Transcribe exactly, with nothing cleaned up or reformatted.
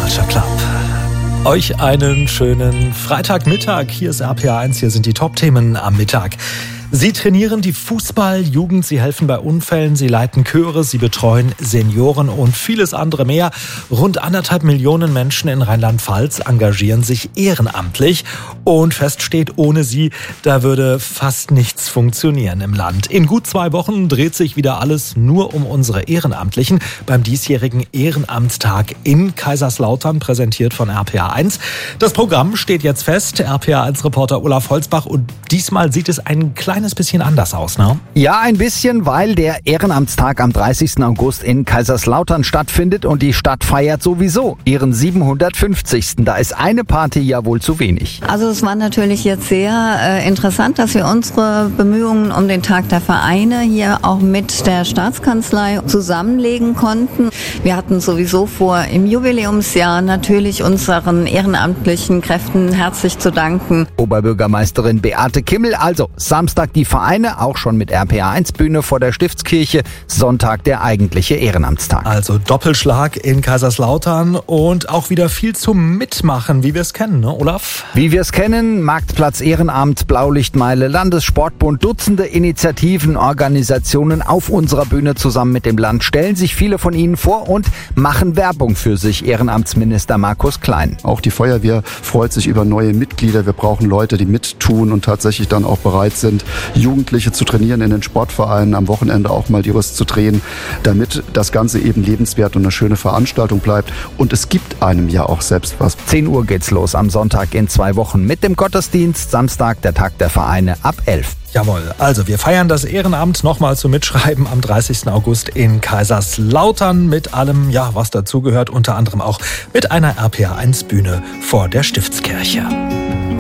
Culture Club. Euch einen schönen Freitagmittag. Hier ist R P R eins, hier sind die Top-Themen am Mittag. Sie trainieren die Fußballjugend, sie helfen bei Unfällen, sie leiten Chöre, sie betreuen Senioren und vieles andere mehr. Rund anderthalb Millionen Menschen in Rheinland-Pfalz engagieren sich ehrenamtlich. Und fest steht, ohne sie, da würde fast nichts funktionieren im Land. In gut zwei Wochen dreht sich wieder alles nur um unsere Ehrenamtlichen beim diesjährigen Ehrenamtstag in Kaiserslautern, präsentiert von R P R eins. Das Programm steht jetzt fest. R P R eins Reporter Olaf Holzbach, und diesmal sieht es ein kleines bisschen anders aus, ne? Ja, ein bisschen, weil der Ehrenamtstag am dreißigsten August in Kaiserslautern stattfindet und die Stadt feiert sowieso ihren siebenhundertfünfzigsten. Da ist eine Party ja wohl zu wenig. Also es war natürlich jetzt sehr äh, interessant, dass wir unsere Bemühungen um den Tag der Vereine hier auch mit der Staatskanzlei zusammenlegen konnten. Wir hatten sowieso vor, im Jubiläumsjahr natürlich unseren ehrenamtlichen Kräften herzlich zu danken. Oberbürgermeisterin Beate Kimmel, also Samstag die Vereine, auch schon mit R P R eins Bühne vor der Stiftskirche, Sonntag der eigentliche Ehrenamtstag. Also Doppelschlag in Kaiserslautern und auch wieder viel zum Mitmachen, wie wir es kennen, ne, Olaf? Wie wir es kennen, Marktplatz Ehrenamt, Blaulichtmeile, Landessportbund, Dutzende Initiativen, Organisationen auf unserer Bühne zusammen mit dem Land stellen sich viele von ihnen vor und machen Werbung für sich, Ehrenamtsminister Markus Klein. Auch die Feuerwehr freut sich über neue Mitglieder. Wir brauchen Leute, die mittun und tatsächlich dann auch bereit sind, Jugendliche zu trainieren in den Sportvereinen, am Wochenende auch mal die Rüst zu drehen, damit das Ganze eben lebenswert und eine schöne Veranstaltung bleibt. Und es gibt einem ja auch selbst was. zehn Uhr geht's los am Sonntag in zwei Wochen mit dem Gottesdienst, Samstag der Tag der Vereine ab elf. Jawohl, also wir feiern das Ehrenamt nochmal zum Mitschreiben am dreißigsten August in Kaiserslautern mit allem, ja, was dazugehört, unter anderem auch mit einer R P R eins Bühne vor der Stiftskirche.